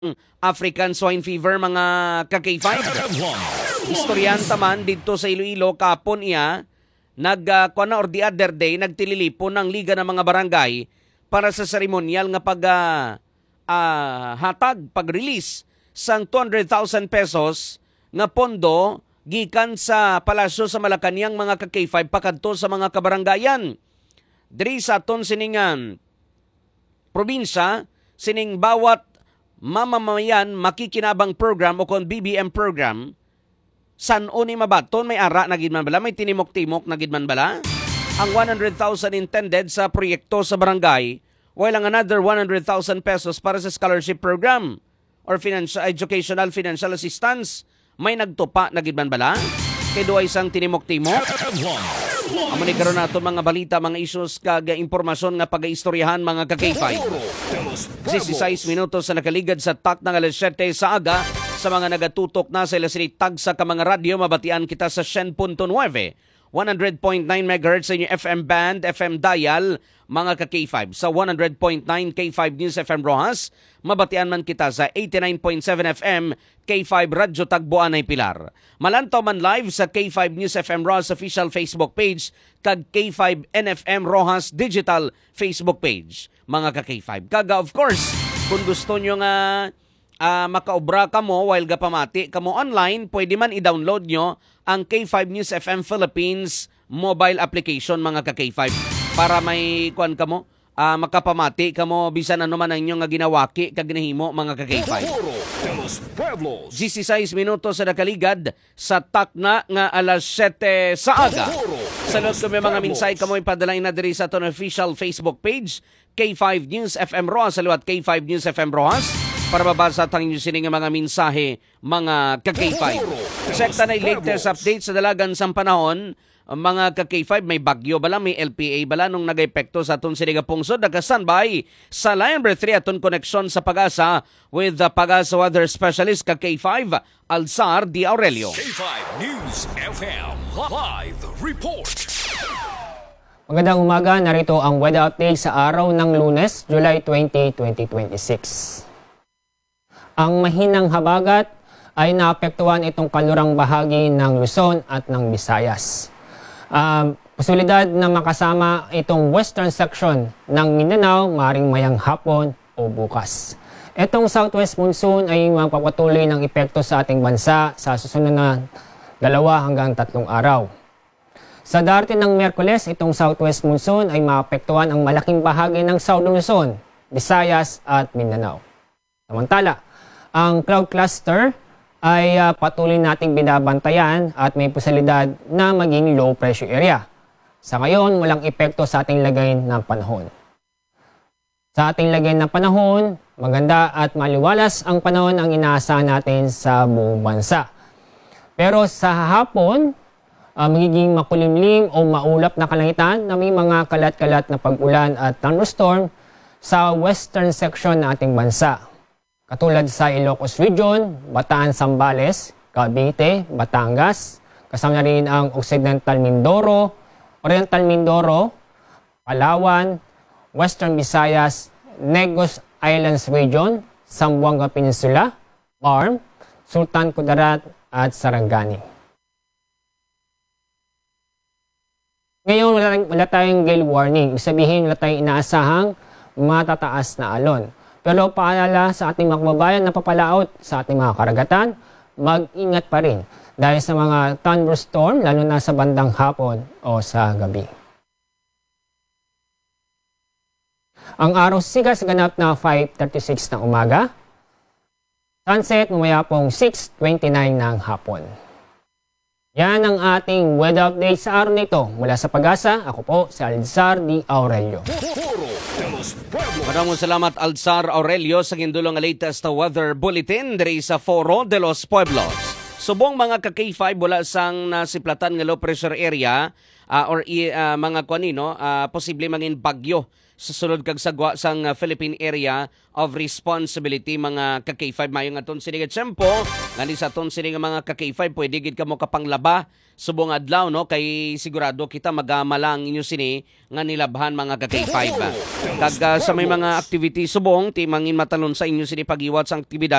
African swine fever mga ka-K5. Istoryan taman dito sa Iloilo kapon iya kuan or the other day nagtililipon ng Liga ng mga Barangay para sa seremonyal nga pag-release sang 200,000 pesos nga pondo gikan sa palasyo sa Malacañang mga ka-K5 pakadto sa mga kabarangayan. Diri sa aton siningan probinsya sining bawat mamamayan makikinabang program o kon BBM program san-o ni mabaton may ara na gid man bala, may tinimok-timok na gid man bala. Ang 100,000 intended sa proyekto sa barangay, while ang another 100,000 pesos para sa scholarship program or educational financial assistance, may nagtupa na gid man bala? Kay duay isang tinimok-timok. Amo ni karon nato mga balita, mga issues kag impormasyon nga pagaistoryahan mga ka-K5. 16 minutos sa nakaligad sa tak ng alas 7 sa aga. Sa mga nagatutok na sa ilasitag sa ka mga radyo, mabatian kita sa 100.9, 100.9 MHz sa inyong FM band, FM dial, mga ka-K5. Sa 100.9 K5 News FM Rojas, mabatian man kita sa 89.7 FM K5 Radyo Tagbuan ay Pilar. Malantaw man live sa K5 News FM Rojas official Facebook page kag K5 NFM Rojas digital Facebook page, mga ka-K5. Kaga of course, kung gusto nyo nga makaobra ka mo while gapamati ka mo online, pwede man i-download nyo ang K5 News FM Philippines mobile application, mga ka-K5, para may kuan ka mo, makapamati ka mo bisan ano man ang inyong ginawaki kag ginahimo, mga ka-K5. 16 minutos sa nakaligad sa takna nga alas 7 sa aga. Salud ko may mga minsay ka mo ipadalay na diri sa aton official Facebook page K5 News FM Rojas, saluat K5 News FM Rojas, para mabasa tang inyo sining mga mensahe, mga ka-K5. Sekta na latest update sa dalagan sa panahon, mga ka-K5, may bagyo bala, may LPA bala nung nag-epekto sa aton sining pungsod. Nagka-standby sa line number 3 aton connection sa Pag-asa with the Pag-asa weather specialist ka-K5, Alzar D. Aurelio. K5 News FM live report. Magandang umaga, narito ang weather update sa araw ng Lunes, July 20, 2026. Ang mahinang habagat ay naapektuhan itong kalurang bahagi ng Luzon at ng Visayas. Posibilidad na makasama itong western section ng Mindanao maring mayang hapon o bukas. Itong southwest monsoon ay magpapatuloy ng epekto sa ating bansa sa susunod na 2 hanggang 3 araw. Sa darating ng Miyerkules, itong southwest monsoon ay maapektuhan ang malaking bahagi ng Southern Luzon, Visayas at Mindanao. Samantala, ang cloud cluster ay patuloy nating binabantayan at may posibilidad na maging low pressure area. Sa ngayon, walang epekto sa ating lagay ng panahon. Sa ating lagay ng panahon, maganda at maliwalas ang panahon ang inaasahan natin sa buong bansa. Pero sa hapon, magiging makulimlim o maulap na kalangitan na may mga kalat-kalat na pag-ulan at thunderstorm sa western section ng ating bansa. Katulad sa Ilocos Region, Bataan, Zambales, Cavite, Batangas, kasama na rin ang Occidental Mindoro, Oriental Mindoro, Palawan, Western Visayas, Negros Islands Region, Zamboanga Peninsula, Guam, Sultan Kudarat at Sarangani. Ngayon, wala tayong gale warning. Ibig sabihin, wala tayong inaasahang matataas na alon. Pero paalala sa ating mga kababayan na papalaot sa ating mga karagatan, mag-ingat pa rin dahil sa mga thunderstorm, lalo na sa bandang hapon o sa gabi. Ang araw sigas ganap na 5:36 ng umaga. Sunset mamaya pong 6:29 ng hapon. Yan ang ating weather update sa araw nito. Mula sa Pag-asa, ako po si Alzar D. Aurelio. Maraming salamat, Alzar Aurelio, sa gindulong nga latest weather bulletin diri sa Foro de los Pueblos. Subong mga ka-K5 wala sang nasiplatan nga low pressure area or mga kuanino, posible mangin bagyo sa sulod kag sagwa sang Philippine Area of Responsibility mga ka-K5 mayong aton sini nga tiyempo ngani sa aton sini nga mga ka-K5 pwede gid kamo kapanglaba subong adlaw no kay sigurado kita magamalang inyo sini nga nilabhan mga ka-K5 kag sa may mga activity subong ti mangin matalon sa inyo sini pagiwat sang aktibidad